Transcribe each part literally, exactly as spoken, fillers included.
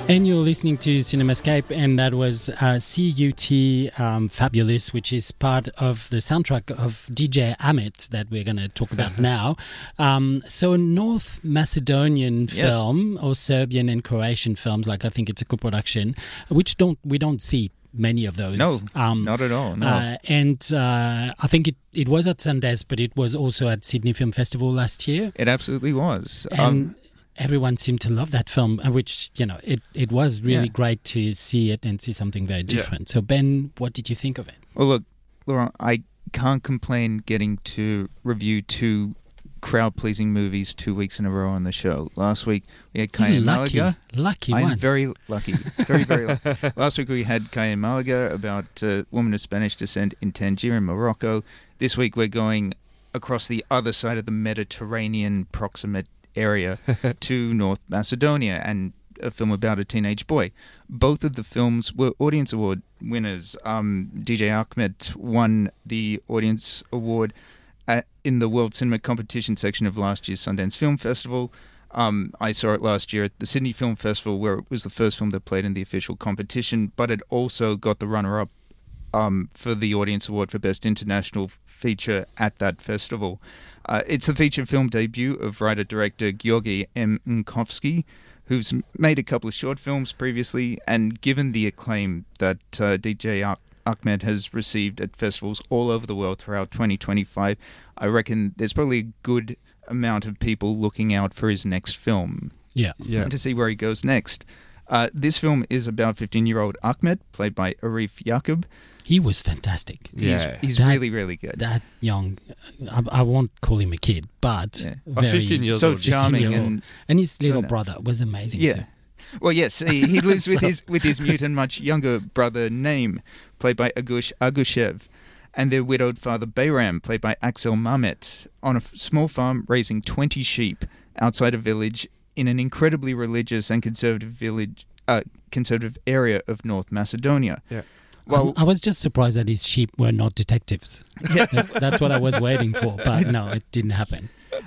And you're listening to CinemaScape, and that was uh, C U T um, Fabulous, which is part of the soundtrack of D J Amit that we're going to talk about now. Um, so a North Macedonian Yes. film, or Serbian and Croatian films, like I think it's a co-production, which don't we don't see many of those. No, um, not at all. No. Uh, and uh, I think it, it was at Sundance, but it was also at Sydney Film Festival last year. It absolutely was. And Um, everyone seemed to love that film, uh, which, you know, it, it was really Yeah. great to see it and see something very different. So, Ben, what did you think of it? well, look, Laurent, I can't complain getting to review two crowd-pleasing movies two weeks in a row on the show. Last week we had Kaya lucky, Malaga. lucky I'm one. very lucky. Very, very lucky. Last week we had Kaya Malaga about a woman of Spanish descent in Tangier in Morocco. This week we're going across the other side of the Mediterranean proximate area to North Macedonia and a film about a teenage boy. Both of the films were Audience Award winners. Um, D J Ahmed won the Audience Award at, in the World Cinema Competition section of last year's Sundance Film Festival. Um, I saw it last year at the Sydney Film Festival, where it was the first film that played in the official competition, but it also got the runner-up um, for the Audience Award for Best International Feature at that festival. Uh, it's a feature film debut of writer-director Georgi M. Nkovsky, who's made a couple of short films previously, and given the acclaim that uh, D J Ah- Ahmed has received at festivals all over the world throughout twenty twenty-five, I reckon there's probably a good amount of people looking out for his next film Yeah. Yeah. and to see where he goes next. Uh, this film is about fifteen-year-old Ahmed, played by Arif Yaqub. He was fantastic. Yeah. He's, he's That- really, really good. That young, I, I won't call him a kid, but Yeah. But very fifteen years so old. charming fifteen-year-old. and And his little so- brother was amazing yeah. too. Well, yes, he, he lives with So- his with his mute and much younger brother Naim, played by Agush Agushev, and their widowed father Bayram, played by Axel Mamet, on a f- small farm raising twenty sheep outside a village in an incredibly religious and conservative village, uh, conservative area of North Macedonia. Yeah. Well, I was just surprised that his sheep were not detectives. yeah. That's what I was waiting for, but no, it didn't happen.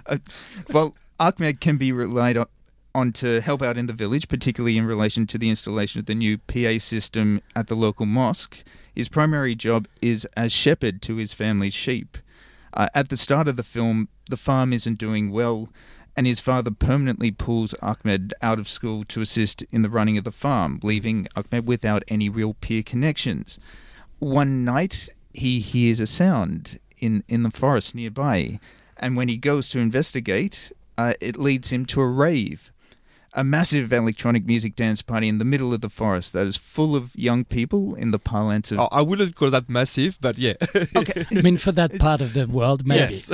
Well, Ahmed can be relied on, on to help out in the village, particularly in relation to the installation of the new P A system at the local mosque. His primary job is as shepherd to his family's sheep. Uh, at the start of the film, the farm isn't doing well, and his father permanently pulls Ahmed out of school to assist in the running of the farm, leaving Ahmed without any real peer connections. One night, he hears a sound in, in the forest nearby, and when he goes to investigate, uh, it leads him to a rave. A massive electronic music dance party in the middle of the forest that is full of young people in the parlance of... Oh, I wouldn't call that massive, but yeah. Okay. I mean, for that part of the world, maybe.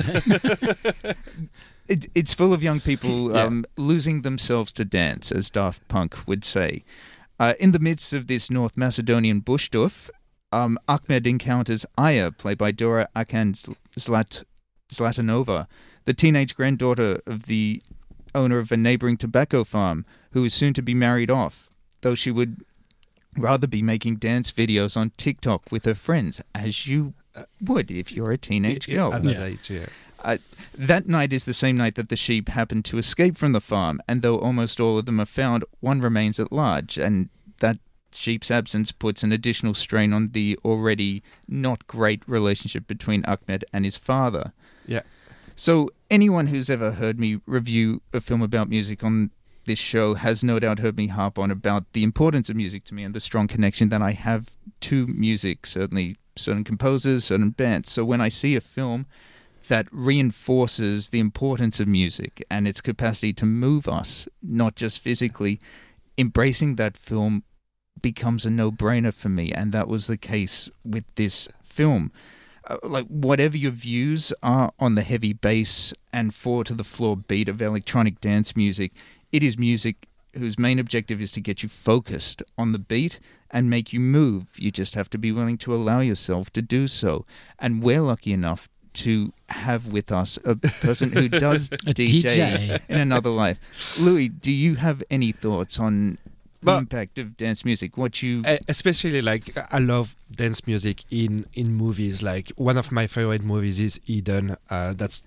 Yes. It, it's full of young people Yeah. um, losing themselves to dance, as Daft Punk would say. Uh, in the midst of this North Macedonian bushduff, um, Ahmed encounters Aya, played by Dora Akan Zl- Zlat- Zlatanova, the teenage granddaughter of the owner of a neighboring tobacco farm, who is soon to be married off, though she would rather be making dance videos on TikTok with her friends, as you would if you're a teenage girl. At that Yeah. age, yeah. Uh, that night is the same night that the sheep happen to escape from the farm, and though almost all of them are found, one remains at large, and that sheep's absence puts an additional strain on the already not great relationship between Ahmed and his father. Yeah. So anyone who's ever heard me review a film about music on this show has no doubt heard me harp on about the importance of music to me and the strong connection that I have to music, certainly certain composers, certain bands. So when I see a film that reinforces the importance of music and its capacity to move us, not just physically, embracing that film becomes a no-brainer for me, and that was the case with this film. Uh, like, whatever your views are on the heavy bass and four-to-the-floor beat of electronic dance music, it is music whose main objective is to get you focused on the beat and make you move. You just have to be willing to allow yourself to do so. And we're lucky enough to have with us a person who does A D J, D J. in another life. Louis, do you have any thoughts on the But- impact of dance music? What you... E- Especially, like, I love dance music in, in movies. Like, one of my favorite movies is Eden. Uh, that's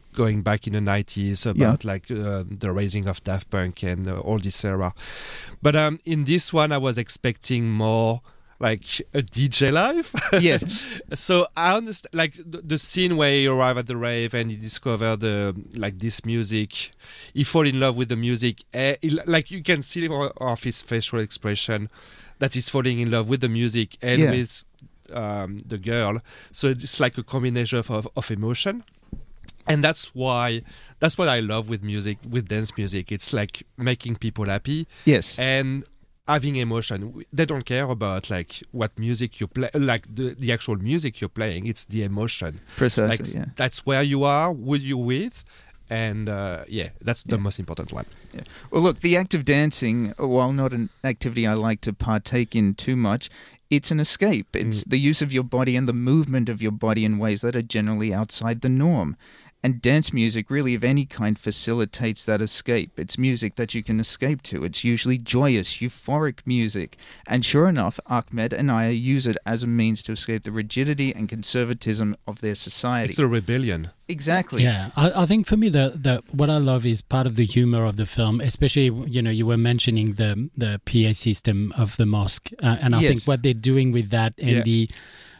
going back in the nineties about yeah. like uh, the raising of Daft Punk and uh, all this era. But um, in this one, I was expecting more like a D J live. Yes. So I understand, like the, the scene where he arrive at the rave and he discover the like this music, he fall in love with the music. Uh, he, like you can see off his facial expression that he's falling in love with the music and yeah. with um, the girl. So it's like a combination of, of, of emotion. And that's why, that's what I love with music, with dance music. It's like making people happy. Yes. And having emotion. They don't care about like what music you play, like the, the actual music you're playing. It's the emotion. Precisely, like, yeah. That's where you are, who you with. And uh, yeah, that's the yeah. most important one. Yeah. Well, look, the act of dancing, while not an activity I like to partake in too much, it's an escape. It's mm. the use of your body and the movement of your body in ways that are generally outside the norm. And dance music, really of any kind, facilitates that escape. It's music that you can escape to. It's usually joyous, euphoric music. And sure enough, Ahmed and Aya use it as a means to escape the rigidity and conservatism of their society. It's a rebellion. Exactly. Yeah, I, I think for me, the, the what I love is part of the humor of the film, especially, you know, you were mentioning the, the P A system of the mosque. Uh, and I yes. think what they're doing with that and yeah. the...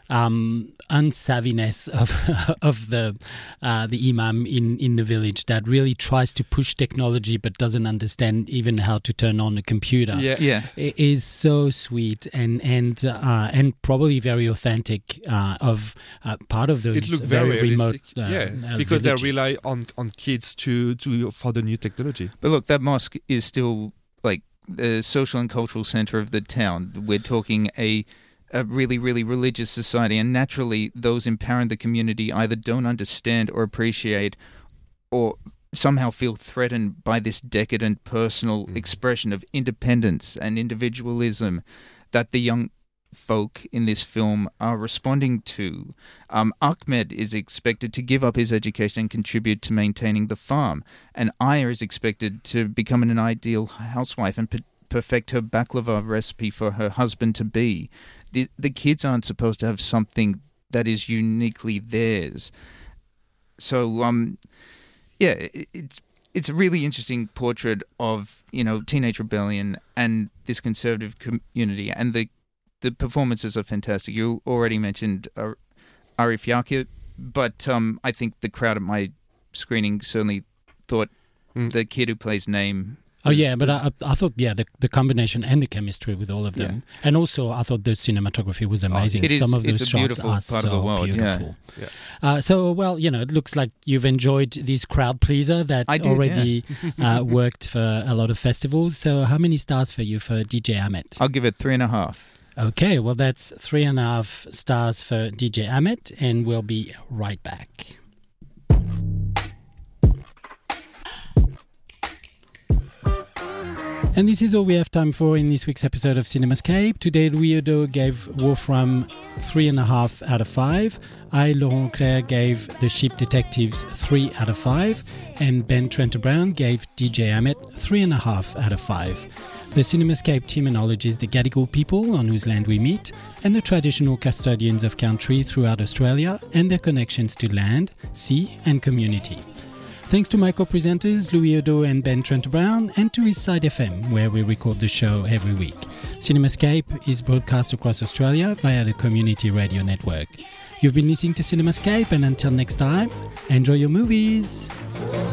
Um, unsavviness of of the uh, the imam in, in the village that really tries to push technology but doesn't understand even how to turn on a computer. Yeah, yeah. It is so sweet and and uh, and probably very authentic uh, of uh, part of those it looked very, very remote realistic. uh, yeah, uh, because villages. they rely on, on kids to, to for the new technology. But look, that mosque is still like the social and cultural center of the town. We're talking a a really, really religious society, and naturally those in power in the community either don't understand or appreciate or somehow feel threatened by this decadent personal mm. expression of independence and individualism that the young folk in this film are responding to. Um, Ahmed is expected to give up his education and contribute to maintaining the farm, and Aya is expected to become an ideal housewife and per- perfect her baklava recipe for her husband-to-be. The, the kids aren't supposed to have something that is uniquely theirs. So, um, yeah, it, it's it's a really interesting portrait of, you know, teenage rebellion and this conservative community, and the the performances are fantastic. You already mentioned uh, Arif Yakir, but um, I think the crowd at my screening certainly thought mm. the kid who plays Naeem. Oh yeah, but I, I thought yeah the the combination and the chemistry with all of them, yeah. and also I thought the cinematography was amazing. Oh, it is, Some of it's those a shots beautiful are part so of the world, beautiful. Yeah. Yeah. Uh, so well, you know, it looks like you've enjoyed this crowd pleaser that I did, already yeah. uh, worked for a lot of festivals. So how many stars for you for D J Ahmed? I'll give it three and a half. Okay, well that's three and a half stars for D J Ahmed, and we'll be right back. And this is all we have time for in this week's episode of Cinemascape. Today, Louis Odo gave Wolfram three and a half out of five. I, Laurent Claire, gave The Sheep Detectives three out of five. And Ben Trenter Brown gave D J Ahmed three and a half out of five. The Cinemascape team acknowledges the Gadigal people on whose land we meet, and the traditional custodians of country throughout Australia and their connections to land, sea and community. Thanks to my co-presenters Louis Odo and Ben Trenter Brown, and to East Side F M, where we record the show every week. Cinemascape is broadcast across Australia via the Community Radio Network. You've been listening to Cinemascape, and until next time, enjoy your movies!